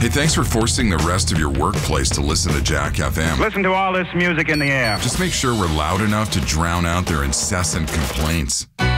Hey, thanks for forcing the rest of your workplace to listen to Jack FM. Listen to all this music in the air. Just make sure we're loud enough to drown out their incessant complaints.